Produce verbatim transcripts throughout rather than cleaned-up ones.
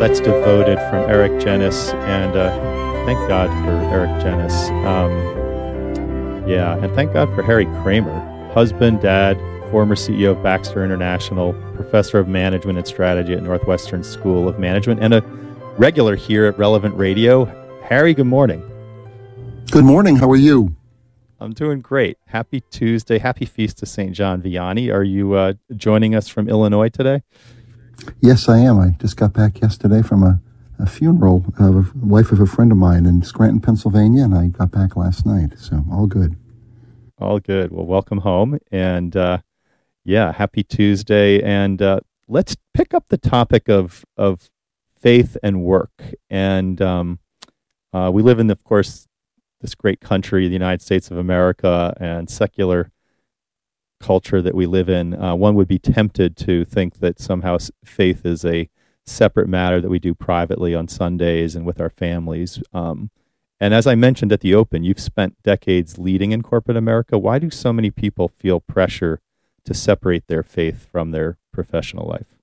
That's Devoted from Eric Genis, and uh, thank God for Eric Genis. Um, yeah, and thank God for Harry Kramer, husband, dad, former C E O of Baxter International, professor of management and strategy at Northwestern School of Management, and a regular here at Relevant Radio. Harry, good morning. Good morning. How are you? I'm doing great. Happy Tuesday. Happy Feast of Saint John Vianney. Are you uh, joining us from Illinois today? Yes, I am. I just got back yesterday from a, a funeral of a wife of a friend of mine in Scranton, Pennsylvania, and I got back last night. So all good. All good. Well, welcome home. And uh, yeah, happy Tuesday. And uh, let's pick up the topic of of faith and work. And um, uh, we live in, of course, this great country, the United States of America, and secular culture that we live in. Uh, one would be tempted to think that somehow faith is a separate matter that we do privately on Sundays and with our families. Um, and as I mentioned at the open, you've spent decades leading in corporate America. Why do so many people feel pressure to separate their faith from their professional life?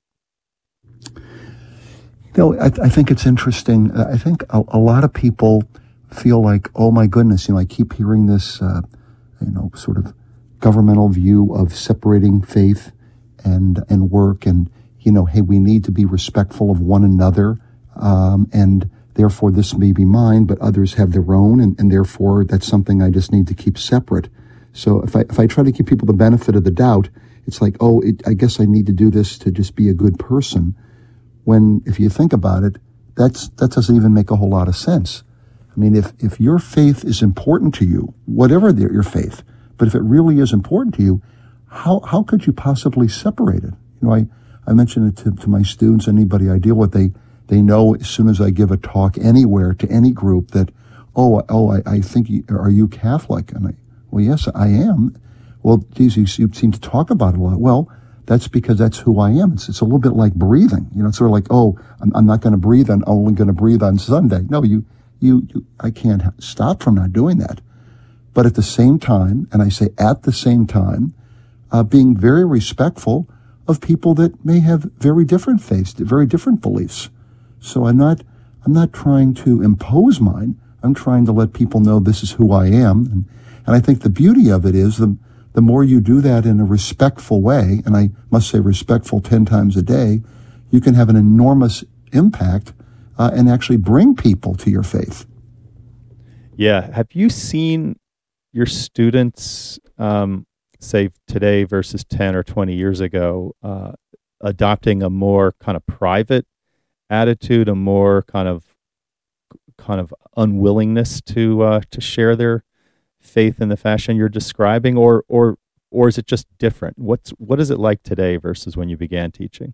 You know, I, I think it's interesting. I think a, a lot of people feel like, oh my goodness, you know, I keep hearing this, uh, you know, sort of governmental view of separating faith and and work, and you know, hey, we need to be respectful of one another, um, and therefore this may be mine, but others have their own, and, and therefore that's something I just need to keep separate. So if I if I try to give people the benefit of the doubt, it's like, oh, it, I guess I need to do this to just be a good person. When if you think about it, that's that doesn't even make a whole lot of sense. I mean, if if your faith is important to you, whatever the, your faith. But if it really is important to you, how how could you possibly separate it? You know, I, I mentioned it to, to my students, anybody I deal with, they, they know as soon as I give a talk anywhere to any group that, oh, oh, I, I think, you, are you Catholic? And I, well, yes, I am. Well, geez, you, you seem to talk about it a lot. Well, that's because that's who I am. It's, it's a little bit like breathing. You know, it's sort of like, oh, I'm, I'm not going to breathe, I'm only going to breathe on Sunday. No, you, you, you, I can't stop from not doing that. But at the same time, and I say at the same time, uh, being very respectful of people that may have very different faiths, very different beliefs. So I'm not, I'm not trying to impose mine. I'm trying to let people know this is who I am. And, and I think the beauty of it is the, the more you do that in a respectful way, and I must say respectful ten times a day, you can have an enormous impact uh, and actually bring people to your faith. Yeah. Have you seen your students, um, say today versus ten or twenty years ago, uh, adopting a more kind of private attitude, a more kind of kind of unwillingness to uh, to share their faith in the fashion you're describing, or or or is it just different? What's what is it like today versus when you began teaching?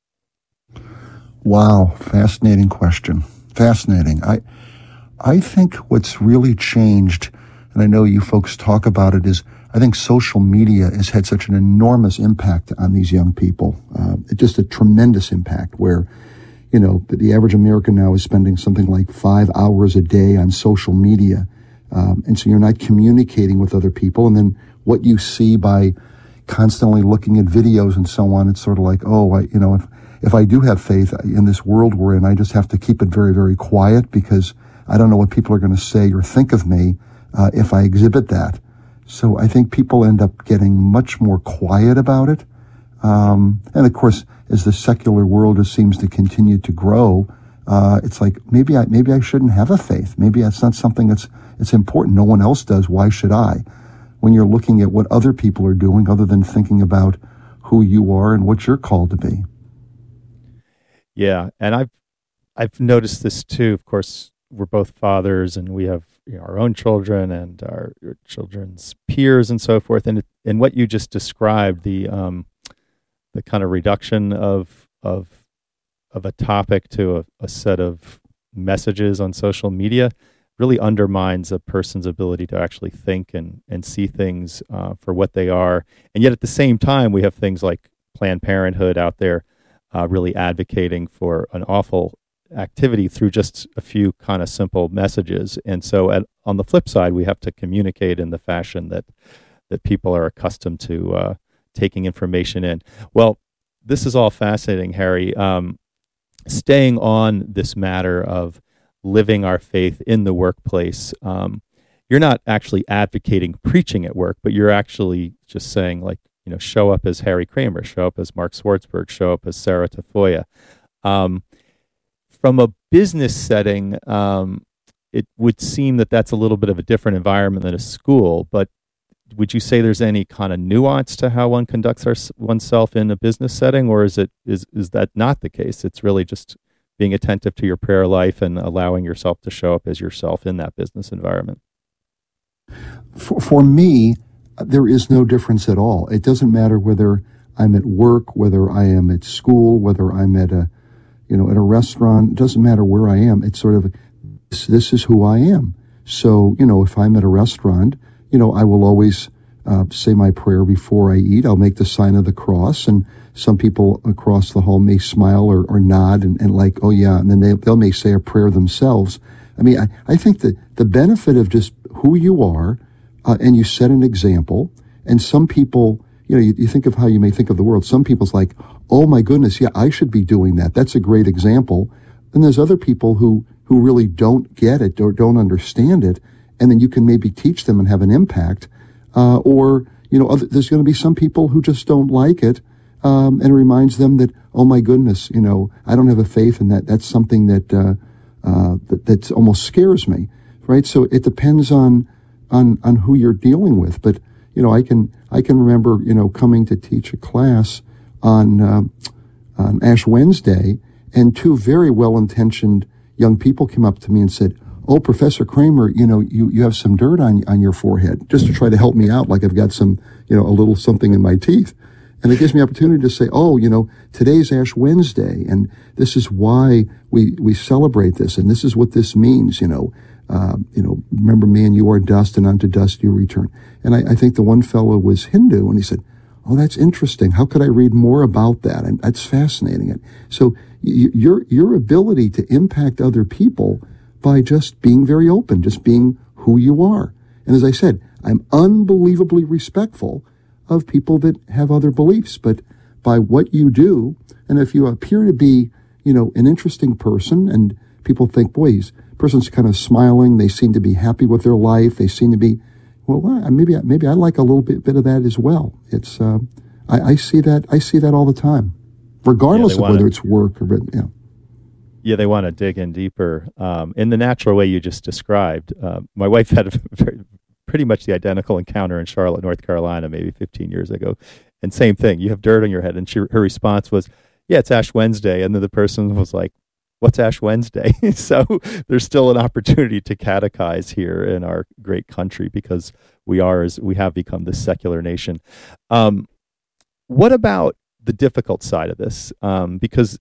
Wow, fascinating question. Fascinating. I I think what's really changed, and I know you folks talk about it, is I think social media has had such an enormous impact on these young people. Uh, just a tremendous impact where, you know, the average American now is spending something like five hours a day on social media. Um, and so you're not communicating with other people. And then what you see by constantly looking at videos and so on, it's sort of like, oh, I, you know, if, if I do have faith in this world we're in, I just have to keep it very, very quiet because I don't know what people are going to say or think of me Uh, if I exhibit that. So I think people end up getting much more quiet about it. Um, and of course, as the secular world just seems to continue to grow, uh, it's like, maybe I, maybe I shouldn't have a faith. Maybe that's not something that's, it's important. No one else does. Why should I? When you're looking at what other people are doing other than thinking about who you are and what you're called to be. Yeah. And I've, I've noticed this too. Of course, we're both fathers and we have, you know, our own children and our children's peers and so forth. And and what you just described, the um, the kind of reduction of of of a topic to a, a set of messages on social media really undermines a person's ability to actually think and and see things uh, for what they are. And yet at the same time, we have things like Planned Parenthood out there uh, really advocating for an awful activity through just a few kind of simple messages. And so at, on the flip side, we have to communicate in the fashion that that people are accustomed to uh, taking information in. Well, this is all fascinating, Harry. Um, staying on this matter of living our faith in the workplace, um, you're not actually advocating preaching at work, but you're actually just saying, like, you know, show up as Harry Kramer, show up as Mark Schwartzberg, show up as Sarah Tafoya. Um, from a business setting, um, it would seem that that's a little bit of a different environment than a school, but would you say there's any kind of nuance to how one conducts our, oneself in a business setting, or is it is is that not the case? It's really just being attentive to your prayer life and allowing yourself to show up as yourself in that business environment. For, for me, there is no difference at all. It doesn't matter whether I'm at work, whether I am at school, whether I'm at a, you know, at a restaurant. It doesn't matter where I am. It's sort of, this, this is who I am. So, you know, if I'm at a restaurant, you know, I will always uh, say my prayer before I eat. I'll make the sign of the cross, and some people across the hall may smile or, or nod and, and like, oh yeah, and then they, they'll may say a prayer themselves. I mean, I, I think that the benefit of just who you are, uh, and you set an example, and some people, you know, you, you think of how you may think of the world. Some people's like, oh my goodness, yeah, I should be doing that. That's a great example. And there's other people who, who really don't get it or don't understand it. And then you can maybe teach them and have an impact. Uh, or, you know, other, there's going to be some people who just don't like it. Um, and it reminds them that, oh my goodness, you know, I don't have a faith in that. That's something that, uh, uh, that, that almost scares me, right? So it depends on, on, on who you're dealing with. But, you know, I can, I can remember, you know, coming to teach a class on, uh, on Ash Wednesday, and two very well-intentioned young people came up to me and said, oh, Professor Kramer, you know, you, you have some dirt on, on your forehead, just to try to help me out. Like I've got some, you know, a little something in my teeth. And it gives me opportunity to say, oh, you know, today's Ash Wednesday, and this is why we, we celebrate this, and this is what this means, you know. Uh, you know, remember, man, you are dust, and unto dust you return. And I, I think the one fellow was Hindu, and he said, oh, that's interesting. How could I read more about that? And that's fascinating. And so y- your your ability to impact other people by just being very open, just being who you are. And as I said, I'm unbelievably respectful of people that have other beliefs, but by what you do, and if you appear to be, you know, an interesting person, and people think, boy, this person's kind of smiling, they seem to be happy with their life, they seem to be, well, maybe maybe I like a little bit, bit of that as well. It's uh, I, I see that I see that all the time, regardless yeah, of whether to, it's work or, you know. Yeah, they want to dig in deeper um, in the natural way you just described. Uh, my wife had a very, pretty much the identical encounter in Charlotte, North Carolina, maybe fifteen years ago. And same thing, you have dirt on your head. And she, her response was, yeah, it's Ash Wednesday. And then the person was like, what's Ash Wednesday? So there's still an opportunity to catechize here in our great country, because we are, as we have become this secular nation. Um, what about the difficult side of this? Um, because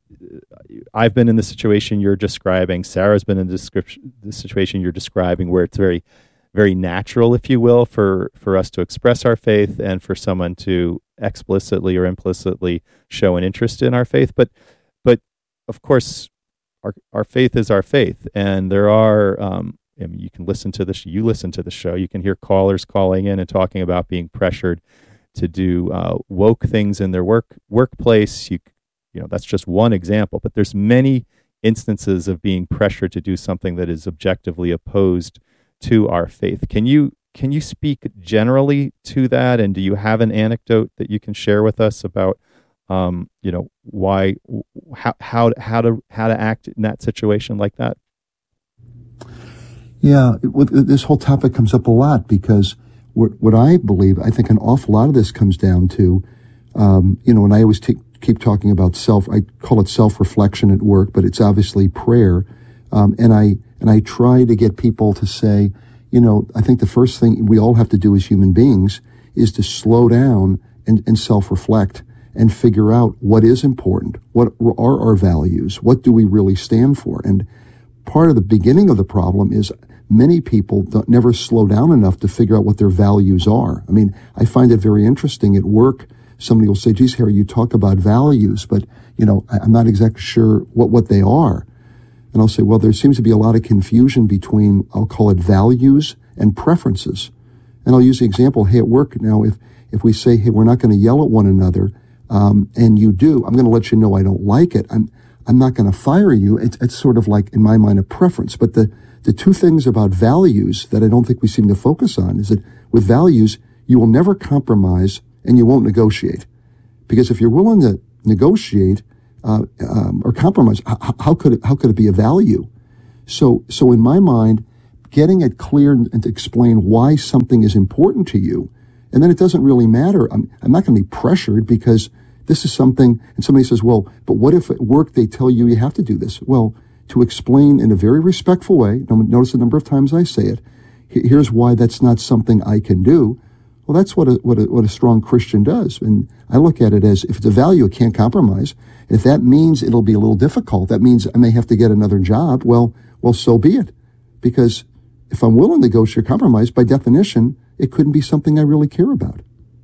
I've been in the situation you're describing. Sarah's been in the, description, the situation you're describing, where it's very, very natural, if you will, for, for us to express our faith and for someone to explicitly or implicitly show an interest in our faith. But, but of course, our our faith is our faith, and there are. Um, I mean, you can listen to this. You listen to the show. You can hear callers calling in and talking about being pressured to do uh, woke things in their work workplace. You, you know, that's just one example. But there's many instances of being pressured to do something that is objectively opposed to our faith. Can you can you speak generally to that? And do you have an anecdote that you can share with us about, um, you know, why, how, how, how to how to act in that situation like that? Yeah, it, this whole topic comes up a lot, because what what I believe, I think an awful lot of this comes down to, um, you know, and I always t- keep talking about self. I call it self-reflection at work, but it's obviously prayer. Um, and I and I try to get people to say, you know, I think the first thing we all have to do as human beings is to slow down and, and self-reflect and figure out what is important, what are our values, what do we really stand for. And part of the beginning of the problem is many people don't, never slow down enough to figure out what their values are. I mean, I find it very interesting at work. Somebody will say, geez, Harry, you talk about values, but, you know, I, I'm not exactly sure what, what they are. And I'll say, well, there seems to be a lot of confusion between, I'll call it values and preferences. And I'll use the example, hey, at work now, if, if we say, hey, we're not going to yell at one another, um, and you do, I'm going to let you know I don't like it. I'm, I'm not going to fire you. It's, it's sort of like, in my mind, a preference. But the, the two things about values that I don't think we seem to focus on is that with values, you will never compromise and you won't negotiate. Because if you're willing to negotiate uh, um, or compromise, how, how could it, how could it be a value? So, so in my mind, getting it clear and, and to explain why something is important to you, and then it doesn't really matter. I'm, I'm not going to be pressured because this is something, and somebody says, well, but what if at work they tell you you have to do this? Well, to explain in a very respectful way, notice the number of times I say it, here's why that's not something I can do. Well, that's what a, what a, what a strong Christian does. And I look at it as if it's a value, it can't compromise. If that means it'll be a little difficult, that means I may have to get another job, well, well, so be it. Because if I'm willing to go to compromise, by definition, it couldn't be something I really care about.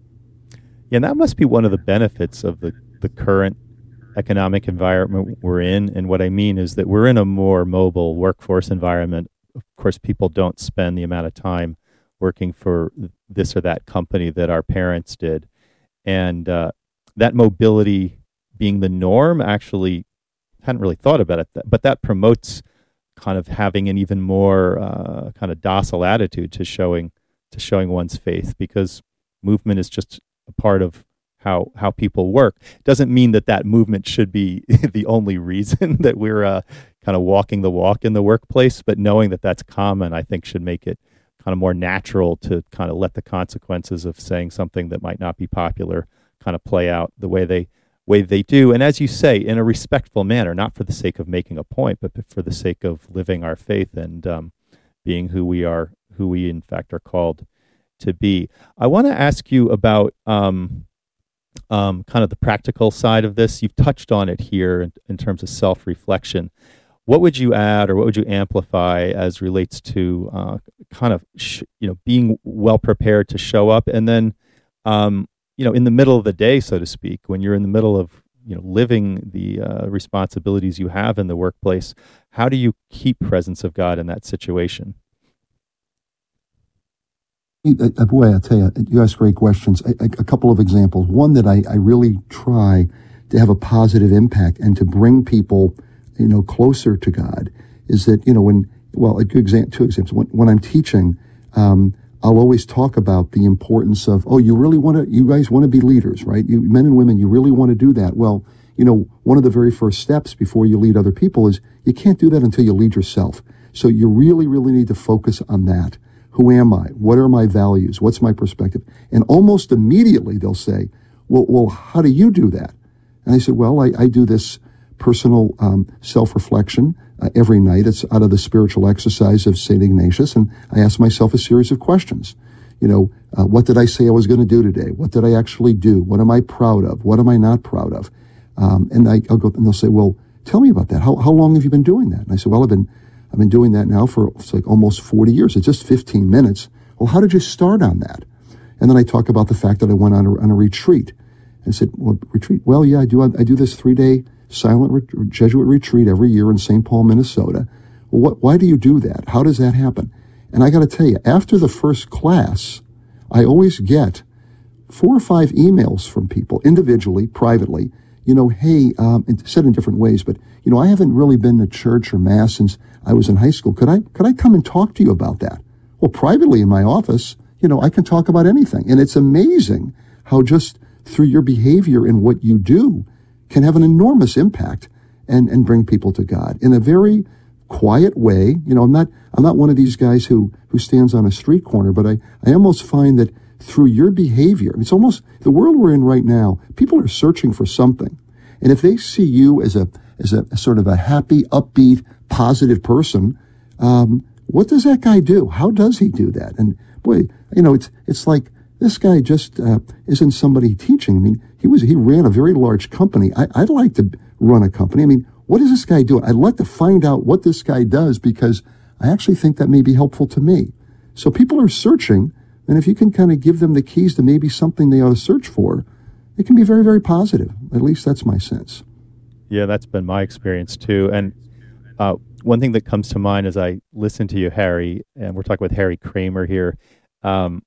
Yeah, and that must be one of the benefits of the, the current economic environment we're in. And what I mean is that we're in a more mobile workforce environment. Of course, people don't spend the amount of time working for this or that company that our parents did. And uh, that mobility being the norm, actually hadn't really thought about it, but that promotes kind of having an even more uh, kind of docile attitude to showing to showing one's faith, because movement is just a part of how how people work. It doesn't mean that that movement should be the only reason that we're uh, kind of walking the walk in the workplace, but knowing that that's common, I think, should make it kind of more natural to kind of let the consequences of saying something that might not be popular kind of play out the way they way they do. And as you say, in a respectful manner, not for the sake of making a point, but for the sake of living our faith and um, being who we are, who we in fact are called to be. I want to ask you about um, um, kind of the practical side of this. You've touched on it here in, in terms of self-reflection. What would you add, or what would you amplify as relates to uh, kind of sh- you know being well prepared to show up, and then um, you know in the middle of the day, so to speak, when you're in the middle of you know living the uh, responsibilities you have in the workplace, how do you keep presence of God in that situation? Uh, boy, I tell you, you ask great questions. A, a couple of examples. One that I, I really try to have a positive impact and to bring people, you know, closer to God is that, you know, when, well, a good example, two examples. When, when I'm teaching, um, I'll always talk about the importance of, oh, you really want to, you guys want to be leaders, right? You men and women, you really want to do that. Well, you know, one of the very first steps before you lead other people is you can't do that until you lead yourself. So you really, really need to focus on that. Who am I? What are my values? What's my perspective? And almost immediately they'll say, well, well, how do you do that? And I said, well, I, I do this personal um, self-reflection uh, every night. It's out of the spiritual exercise of Saint Ignatius. And I ask myself a series of questions. You know, uh, what did I say I was going to do today? What did I actually do? What am I proud of? What am I not proud of? Um, and I, I'll go, and they'll say, well, tell me about that. How, how long have you been doing that? And I said, well, I've been I've been doing that now for it's like almost forty years. It's just fifteen minutes. Well, how did you start on that? And then I talk about the fact that I went on a, on a retreat and said, well, retreat? Well, yeah, I do. I do this three-day silent re- Jesuit retreat every year in Saint Paul, Minnesota. Well, what, why do you do that? How does that happen? And I got to tell you, after the first class, I always get four or five emails from people individually, privately, you know, hey, um, said in different ways, but, you know, I haven't really been to church or mass since I was in high school. Could I, could I come and talk to you about that? Well, privately in my office, you know, I can talk about anything. And it's amazing how just through your behavior and what you do can have an enormous impact and, and bring people to God in a very quiet way. You know, I'm not, I'm not one of these guys who, who stands on a street corner, but I, I almost find that through your behavior, it's almost the world we're in right now, people are searching for something. And if they see you as a, as a, sort of a happy, upbeat, positive person, um, what does that guy do? How does he do that? And boy, you know, it's, it's like this guy just, uh, isn't somebody teaching. I mean, he was, he ran a very large company. I, I'd like to run a company. I mean, what is this guy doing? I'd like to find out what this guy does because I actually think that may be helpful to me. So people are searching. And if you can kind of give them the keys to maybe something they ought to search for, it can be very, very positive. At least that's my sense. Yeah, that's been my experience too. And uh, one thing that comes to mind as I listen to you, Harry, and we're talking with Harry Kramer here, um,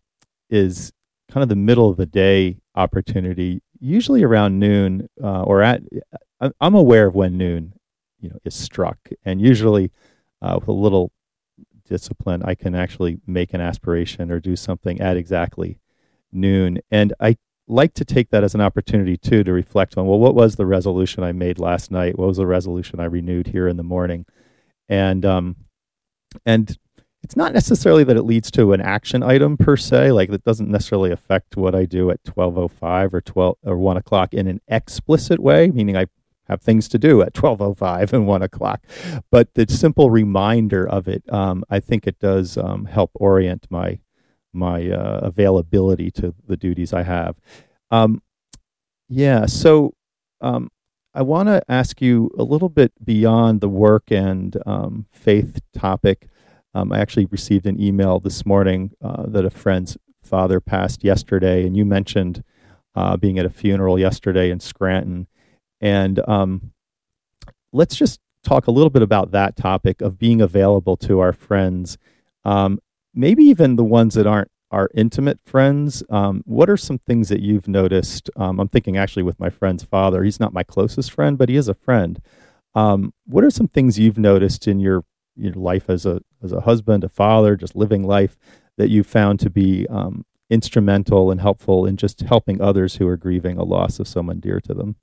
is kind of the middle of the day opportunity, usually around noon uh, or at, I'm aware of when noon you know, is struck. And usually, uh, with a little discipline, I can actually make an aspiration or do something at exactly noon. And I like to take that as an opportunity too to reflect on, well, what was the resolution I made last night? What was the resolution I renewed here in the morning? And um, and it's not necessarily that it leads to an action item per se. Like, it doesn't necessarily affect what I do at twelve oh five or twelve or one o'clock in an explicit way, meaning I have things to do at twelve oh five and one o'clock. But the simple reminder of it, um, I think it does um, help orient my my uh, availability to the duties I have. Um, yeah, so um, I want to ask you a little bit beyond the work and um, faith topic. Um, I actually received an email this morning uh, that a friend's father passed yesterday, and you mentioned uh, being at a funeral yesterday in Scranton. And um, let's just talk a little bit about that topic of being available to our friends. Um, maybe even the ones that aren't our intimate friends. Um, what are some things that you've noticed? Um, I'm thinking actually with my friend's father. He's not my closest friend, but he is a friend. Um, what are some things you've noticed in your your life as a as a husband, a father, just living life, that you found to be um, instrumental and helpful in just helping others who are grieving a loss of someone dear to them?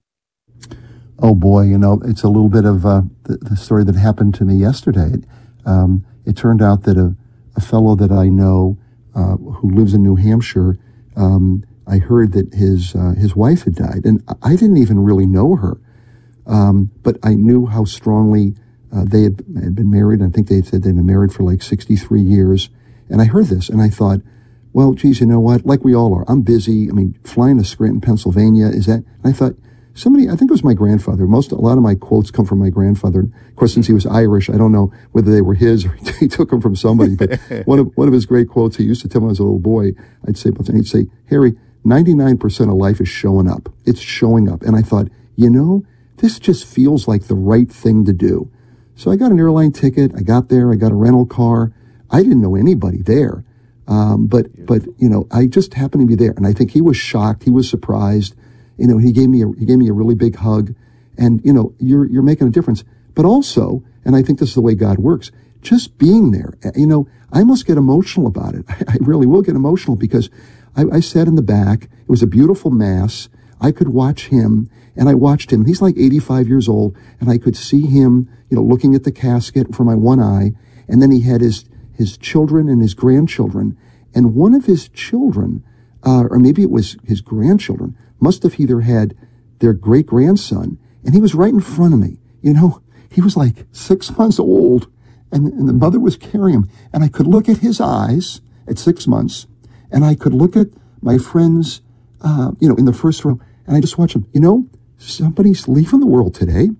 Oh boy, you know, it's a little bit of uh, the, the story that happened to me yesterday. It, um, it turned out that a, a fellow that I know uh, who lives in New Hampshire, um, I heard that his uh, his wife had died, and I didn't even really know her, um, but I knew how strongly uh, they had, had been married. I think they said they'd been married for like sixty-three years, and I heard this, and I thought, well, geez, you know what? Like we all are. I'm busy. I mean, flying to Scranton, Pennsylvania, is that? And I thought, somebody, I think it was my grandfather. Most, a lot of my quotes come from my grandfather. Of course, since he was Irish, I don't know whether they were his or he took them from somebody. But one of one of his great quotes, he used to tell me as a little boy, I'd say, he'd say, Harry, ninety-nine percent of life is showing up. It's showing up. And I thought, you know, this just feels like the right thing to do. So I got an airline ticket. I got there. I got a rental car. I didn't know anybody there. Um, but, but, you know, I just happened to be there. And I think he was shocked. He was surprised. You know, he gave me a, he gave me a really big hug, and, you know, you're, you're making a difference. But also, and I think this is the way God works, just being there, you know, I must get emotional about it. I, I really will get emotional because I, I sat in the back. It was a beautiful mass. I could watch him, and I watched him. He's like eighty-five years old, and I could see him, you know, looking at the casket from my one eye. And then he had his, his children and his grandchildren, and one of his children, uh, or maybe it was his grandchildren, must have either had their great-grandson, and he was right in front of me. You know, he was like six months old, and, and the mother was carrying him. And I could look at his eyes at six months, and I could look at my friends, uh, you know, in the first row, and I just watched them. You know, somebody's leaving the world today,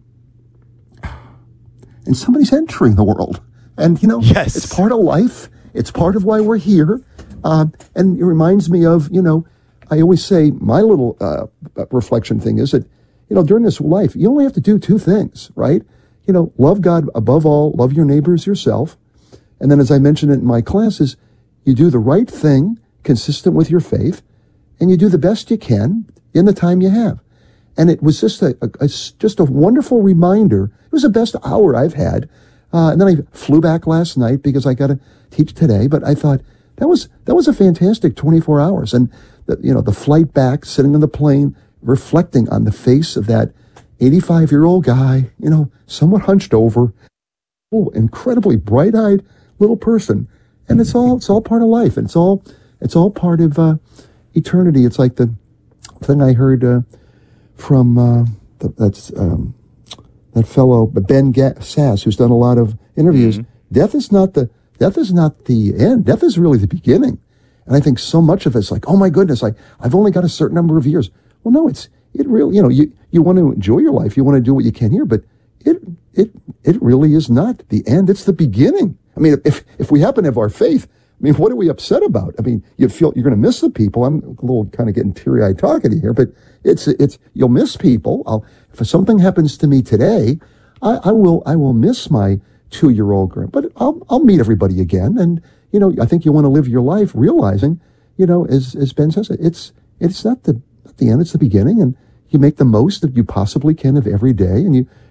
and somebody's entering the world. And, you know, yes. It's part of life. It's part of why we're here. Uh, and it reminds me of, you know, I always say my little uh, reflection thing is that, you know, during this life, you only have to do two things, right? You know, love God above all, love your neighbors yourself. And then, as I mentioned it in my classes, you do the right thing consistent with your faith, and you do the best you can in the time you have. And it was just a, a, a just a wonderful reminder. It was the best hour I've had. Uh, and then I flew back last night because I got to teach today. But I thought that was that was a fantastic twenty-four hours. And the, you know, the flight back, sitting on the plane, reflecting on the face of that eighty-five-year-old guy, you know, somewhat hunched over, oh, incredibly bright-eyed little person. And it's all it's all part of life. And it's all it's all part of uh, eternity. It's like the thing I heard uh, from uh, the, that's um, that fellow Ben Ga- Sass, who's done a lot of interviews. Mm-hmm. Death is not the death is not the end. Death is really the beginning. And I think so much of it's like, oh my goodness, I I've only got a certain number of years. Well, no, it's it really, you know, you you want to enjoy your life, you want to do what you can here, but it it it really is not the end. It's the beginning. I mean, if if we happen to have our faith, I mean, what are we upset about? I mean, you feel you're going to miss the people. I'm a little kind of getting teary-eyed talking to you here, but it's it's you'll miss people. I'll, if something happens to me today, I, I will I will miss my two-year-old girl, but I'll I'll meet everybody again. And you know, I think you want to live your life realizing, you know, as as Ben says, it's it's not the not the end, it's the beginning, and you make the most that you possibly can of every day, and you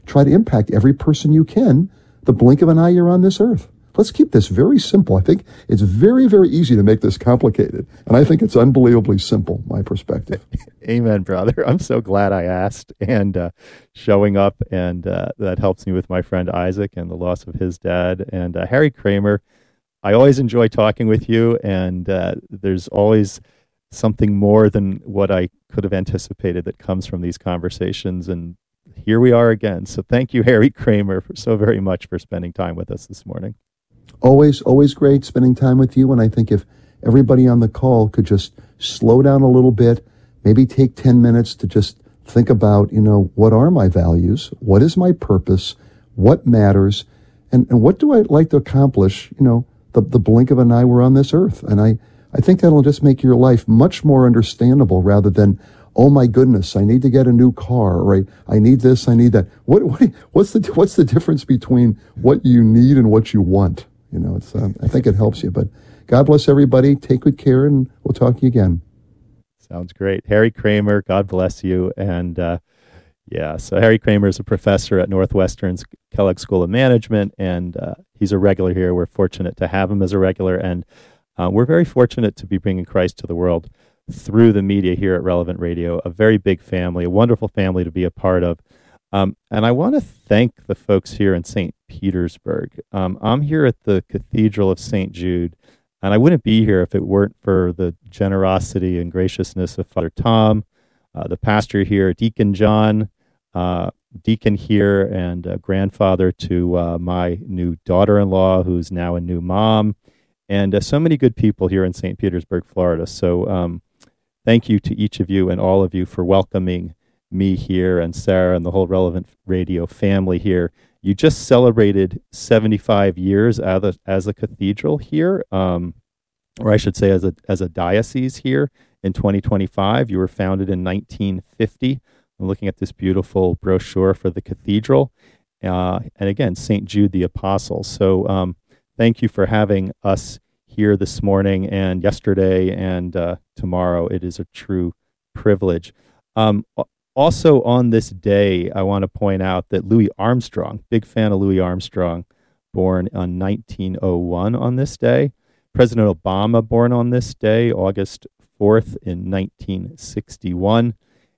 try to impact every person you can. The blink of an eye, you're on this earth. Let's keep this very simple. I think it's very, very easy to make this complicated. And I think it's unbelievably simple, my perspective. Amen, brother. I'm so glad I asked and uh, showing up. And uh, that helps me with my friend Isaac and the loss of his dad. And uh, Harry Kramer, I always enjoy talking with you. And uh, there's always something more than what I could have anticipated that comes from these conversations. And here we are again. So thank you, Harry Kramer, for so very much for spending time with us this morning. Always, always great spending time with you. And I think if everybody on the call could just slow down a little bit, maybe take ten minutes to just think about, you know, what are my values? What is my purpose? What matters? And, and what do I like to accomplish? You know, the, the blink of an eye, we're on this earth. And I, I think that'll just make your life much more understandable rather than, oh my goodness, I need to get a new car, right? I need this, I need that. What, what what's the what's the difference between what you need and what you want? You know, it's um, I think it helps you. But God bless everybody. Take good care, and we'll talk to you again. Sounds great. Harry Kramer, God bless you. And uh, yeah, so Harry Kramer is a professor at Northwestern's Kellogg School of Management, and uh, he's a regular here. We're fortunate to have him as a regular, and uh, we're very fortunate to be bringing Christ to the world through the media here at Relevant Radio, a very big family, a wonderful family to be a part of. Um, and I want to thank the folks here in Saint Petersburg. Um, I'm here at the Cathedral of Saint Jude, and I wouldn't be here if it weren't for the generosity and graciousness of Father Tom, uh, the pastor here, Deacon John, uh, deacon here, and uh, grandfather to uh, my new daughter-in-law, who's now a new mom, and uh, so many good people here in Saint Petersburg, Florida. So um, thank you to each of you and all of you for welcoming me here, and Sarah and the whole Relevant Radio family here. You just celebrated seventy-five years as a, as a cathedral here, um, or I should say as a as a diocese here in twenty twenty-five. You were founded in nineteen fifty. I'm looking at this beautiful brochure for the cathedral. Uh, and again, Saint Jude the Apostle. So um, thank you for having us here this morning and yesterday and uh, tomorrow. It is a true privilege. Um, Also on this day, I want to point out that Louis Armstrong, big fan of Louis Armstrong, born on nineteen oh one on this day. President Obama, born on this day, August fourth in nineteen sixty-one.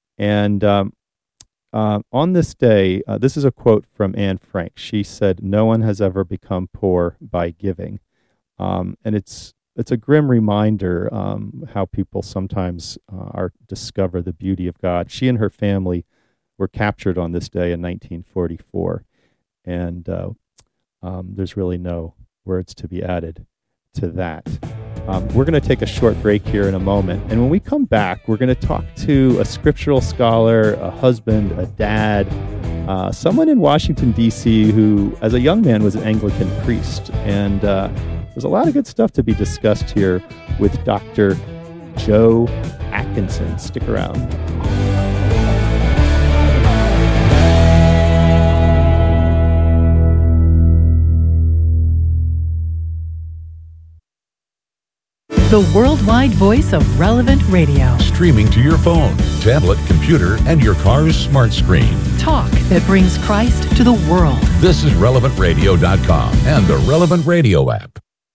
And um, uh, on this day, uh, this is a quote from Anne Frank. She said, "No one has ever become poor by giving." Um, and it's It's a grim reminder um, how people sometimes uh, are discover the beauty of God. She and her family were captured on this day in nineteen forty-four, and uh, um, there's really no words to be added to that. Um, we're going to take a short break here in a moment, and when we come back, we're going to talk to a scriptural scholar, a husband, a dad, uh, someone in Washington, D C who, as a young man, was an Anglican priest, and uh, there's a lot of good stuff to be discussed here with Doctor Joe Atkinson. Stick around. The worldwide voice of Relevant Radio. Streaming to your phone, tablet, computer, and your car's smart screen. Talk that brings Christ to the world. This is relevant radio dot com and the Relevant Radio app.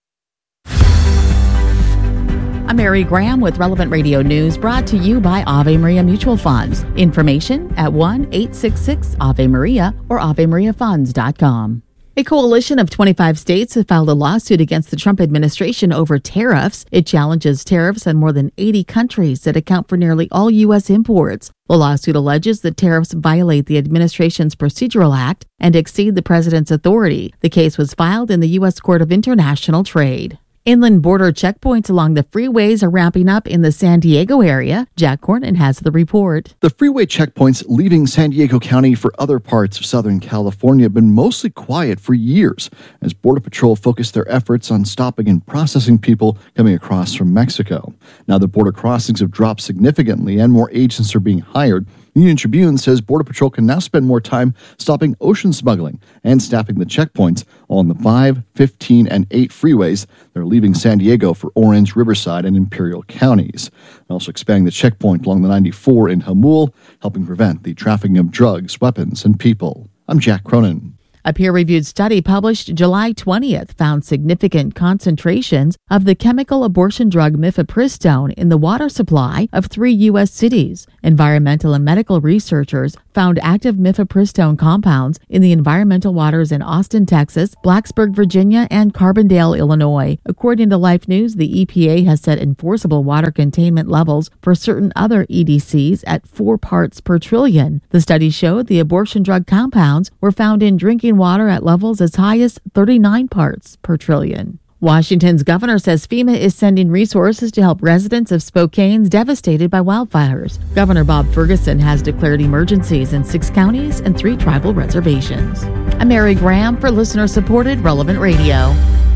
I'm Mary Graham with Relevant Radio News, brought to you by Ave Maria Mutual Funds. Information at one eight six six Ave Maria or ave maria funds dot com. A coalition of twenty-five states have filed a lawsuit against the Trump administration over tariffs. It challenges tariffs on more than eighty countries that account for nearly all U S imports. The lawsuit alleges that tariffs violate the administration's Procedural Act and exceed the president's authority. The case was filed in the U S Court of International Trade. Inland border checkpoints along the freeways are ramping up in the San Diego area. Jack Cornyn has the report. The freeway checkpoints leaving San Diego County for other parts of Southern California have been mostly quiet for years as Border Patrol focused their efforts on stopping and processing people coming across from Mexico. Now the border crossings have dropped significantly and more agents are being hired. Union Tribune says Border Patrol can now spend more time stopping ocean smuggling and staffing the checkpoints on the five, fifteen, and eight freeways that are leaving San Diego for Orange, Riverside, and Imperial counties. And also expanding the checkpoint along the ninety-four in Jamul, helping prevent the trafficking of drugs, weapons, and people. I'm Jack Cronin. A peer-reviewed study published July twentieth found significant concentrations of the chemical abortion drug mifepristone in the water supply of three U S cities. Environmental and medical researchers found active mifepristone compounds in the environmental waters in Austin, Texas, Blacksburg, Virginia, and Carbondale, Illinois. According to Life News, the E P A has set enforceable water containment levels for certain other E D Cs at four parts per trillion. The study showed the abortion drug compounds were found in drinking water at levels as high as thirty-nine parts per trillion. Washington's governor says FEMA is sending resources to help residents of Spokane devastated by wildfires. Governor Bob Ferguson has declared emergencies in six counties and three tribal reservations. I'm Mary Graham for listener-supported Relevant Radio.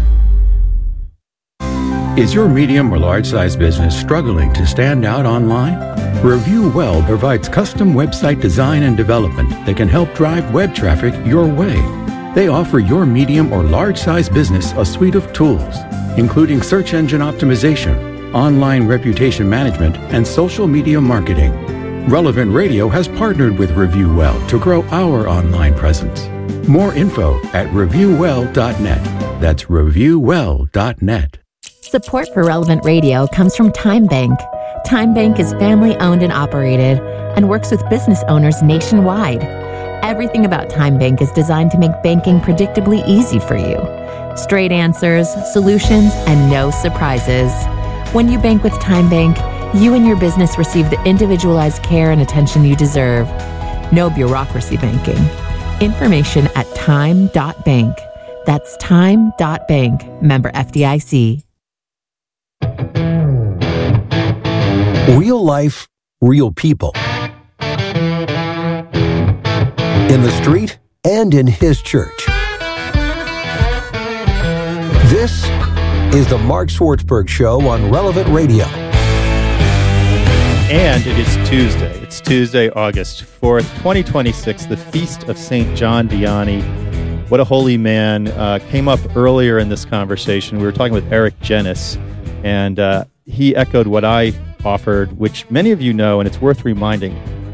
Is your medium or large-size business struggling to stand out online? ReviewWell provides custom website design and development that can help drive web traffic your way. They offer your medium or large-size business a suite of tools, including search engine optimization, online reputation management, and social media marketing. Relevant Radio has partnered with ReviewWell to grow our online presence. More info at review well dot net. That's review well dot net. Support for Relevant Radio comes from Time Bank. Time Bank is family-owned and operated and works with business owners nationwide. Everything about Time Bank is designed to make banking predictably easy for you. Straight answers, solutions, and no surprises. When you bank with Time Bank, you and your business receive the individualized care and attention you deserve. No bureaucracy banking. Information at time dot bank. That's time dot bank. Member F D I C. Real life, real people. In the street and in his church. This is the Mark Swartzberg Show on Relevant Radio. And it is Tuesday. It's Tuesday, August fourth, twenty twenty-six, the Feast of Saint John Vianney. What a holy man. Uh, came up earlier in this conversation. We were talking with Eric Jenis, and uh, he echoed what I offered, which many of you know, and it's worth reminding.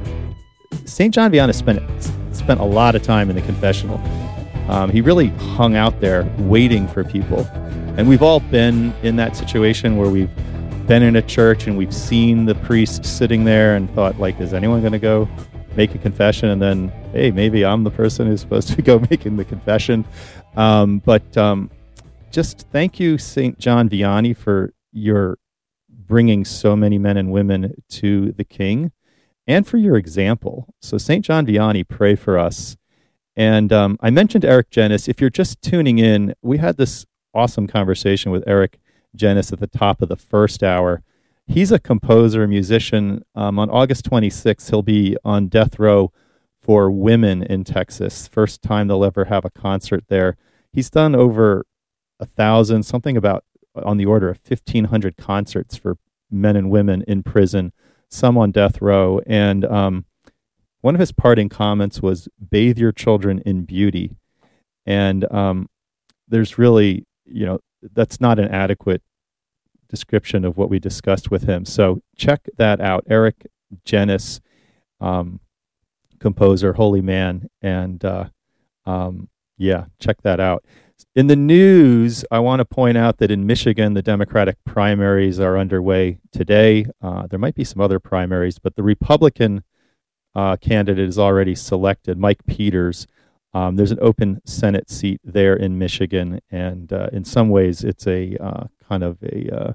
Saint John Vianney spent spent a lot of time in the confessional. Um, he really hung out there waiting for people. And we've all been in that situation where we've been in a church and we've seen the priest sitting there and thought, like, is anyone going to go make a confession? And then, hey, maybe I'm the person who's supposed to go making the confession. Um, but um, just thank you, Saint John Vianney, for your bringing so many men and women to the King, and for your example. So Saint John Vianney, pray for us. And um, I mentioned Eric Jenis. If you're just tuning in, we had this awesome conversation with Eric Jenis at the top of the first hour. He's a composer, musician. Um, on August twenty-sixth, he'll be on death row for women in Texas. First time they'll ever have a concert there. He's done over a thousand, something about on the order of fifteen hundred concerts for men and women in prison, some on death row. And um, one of his parting comments was, bathe your children in beauty. And um, there's really, you know, that's not an adequate description of what we discussed with him. So check that out. Eric Jenis, um, composer, holy man. And uh, um, yeah, check that out. In the news, I want to point out that in Michigan, the Democratic primaries are underway today. Uh, there might be some other primaries, but the Republican uh, candidate is already selected, Mike Peters. Um, there's an open Senate seat there in Michigan, and uh, in some ways, it's a uh, kind of a uh,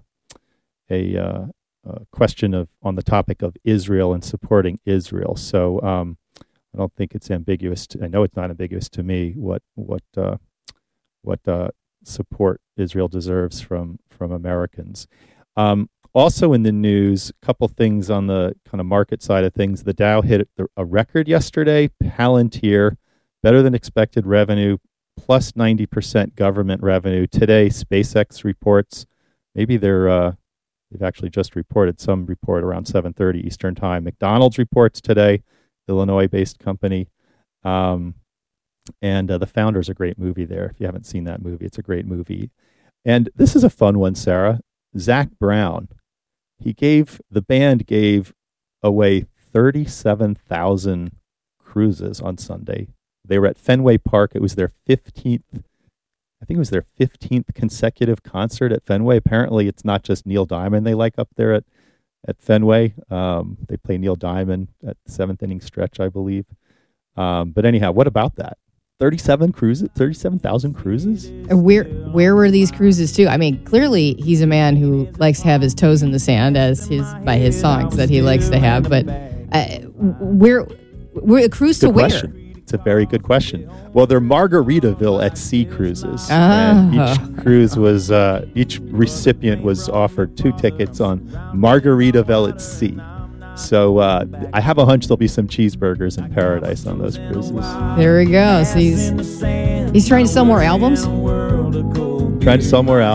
a uh, uh, question of on the topic of Israel and supporting Israel. So um, I don't think it's ambiguous. To, I know it's not ambiguous to me what what. Uh, what uh, support Israel deserves from from Americans. Um, also in the news, a couple things on the kind of market side of things. The Dow hit a record yesterday. Palantir, better than expected revenue, plus ninety percent government revenue. Today, SpaceX reports, maybe they're, uh, they've actually just reported some report around seven thirty Eastern Time. McDonald's reports today, Illinois-based company. Um, And uh, The Founder's a great movie there. If you haven't seen that movie, it's a great movie. And this is a fun one, Sarah. Zach Brown, he gave, the band gave away thirty-seven thousand cruises on Sunday They were at Fenway Park. It was their fifteenth, I think it was their fifteenth consecutive concert at Fenway. Apparently, it's not just Neil Diamond they like up there at, at Fenway. Um, they play Neil Diamond at the seventh inning stretch, I believe. Um, but anyhow, what about that? thirty-seven cruises, thirty-seven thousand cruises? And where where were these cruises to? I mean, clearly he's a man who likes to have his toes in the sand, as his by his songs that he likes to have. But uh, where where a cruise Good to where? question. It's a very good question. Well, they're Margaritaville at sea cruises. Oh. And each cruise was, uh, each recipient was offered two tickets on Margaritaville at sea. So uh, I have a hunch there'll be some cheeseburgers in paradise on those cruises. There we go. So he's he's trying to sell more albums. Trying to sell more albums.